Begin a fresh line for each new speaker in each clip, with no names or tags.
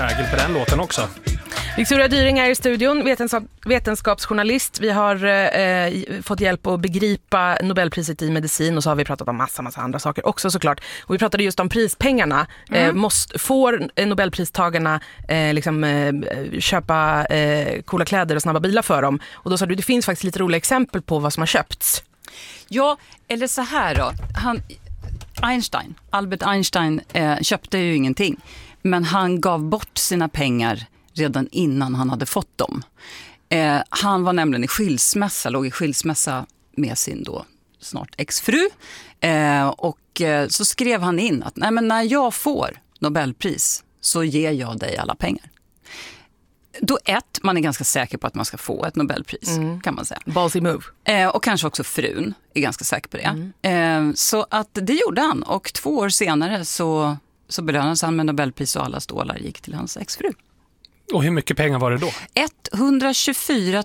Ägel på den låten också.
Victoria Dyring är i studion, vetenskapsjournalist. Vi har fått hjälp att begripa Nobelpriset i medicin, och så har vi pratat om massa andra saker också såklart. Och vi pratade just om prispengarna. Får Nobelpristagarna köpa coola kläder och snabba bilar för dem? Och då sa du, det finns faktiskt lite roliga exempel på vad som har köpts.
Ja, eller så här då. Albert Einstein köpte ju ingenting. Men han gav bort sina pengar redan innan han hade fått dem. Han var nämligen låg i skilsmässa med sin då snart exfru. Och så skrev han in att när jag får Nobelpris så ger jag dig alla pengar. Då man är ganska säker på att man ska få ett Nobelpris, kan man säga.
Ballsy move.
Och kanske också frun är ganska säker på det. Så att det gjorde han. Och 2 år senare så belönades han med Nobelpris och alla stålar gick till hans exfru.
Och hur mycket pengar var det då?
124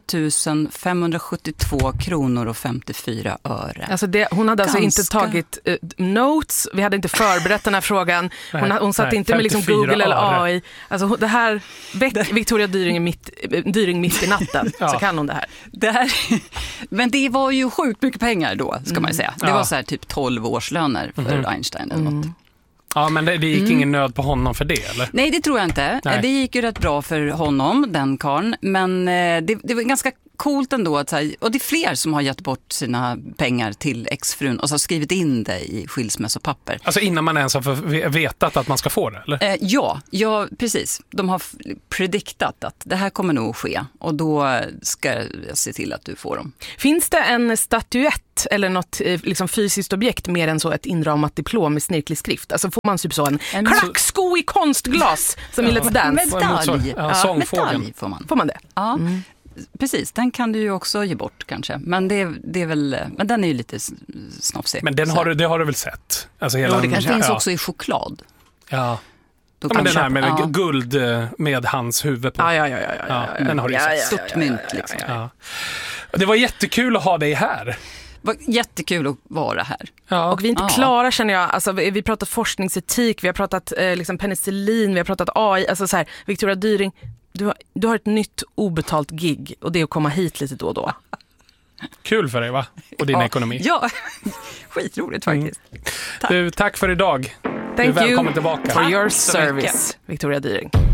572 kronor och 54 öre.
Alltså hon hade alltså inte tagit notes. Vi hade inte förberett den här frågan. Hon satt inte med Google eller AI. Alltså det här Victoria Dyring mitt i natten. Ja. Så kan hon det här.
Men det var ju sjukt mycket pengar då, ska man säga. Det var så här typ 12 årslöner för Einstein eller något.
Ja, men det gick ingen nöd på honom för det, eller?
Nej, det tror jag inte. Nej. Det gick ju rätt bra för honom, den karln. Men det var ganska coolt ändå. Och det är fler som har gett bort sina pengar till exfrun och så har skrivit in det i skilsmässopapper.
Alltså innan man ens har vetat att man ska få det, eller?
Ja, precis. De har prediktat att det här kommer nog ske. Och då ska jag se till att du får dem.
Finns det en statyett eller något fysiskt objekt mer än så ett inramat diplom med snirklig skrift? Alltså får man typ så en klacksko i konstglas som i Let's Dance?
Medalj.
Sångfågeln.
Får
man det?
Ja. Precis, den kan du ju också ge bort kanske. Men det är väl, men den är ju lite snofsig.
Men det har du väl sett? Alltså
det finns också i choklad.
Ja. Men den här med guld med hans huvud på.
Ja.
Den har du sett. Stort mynt liksom.
Ja. Det var jättekul att ha dig här.
Det var jättekul att vara här.
Ja. Och vi är inte klara, känner jag. Alltså, vi har pratat forskningsetik, vi har pratat penicillin, vi har pratat AI. Alltså så här, Victoria Dyring, du har ett nytt obetalt gig och det är att komma hit lite då och då.
Kul för dig, va? Och din ekonomi.
Ja, skitroligt faktiskt.
Tack. Tack för idag.
Thank you
välkommen tillbaka.
for your service, Victoria Dyring.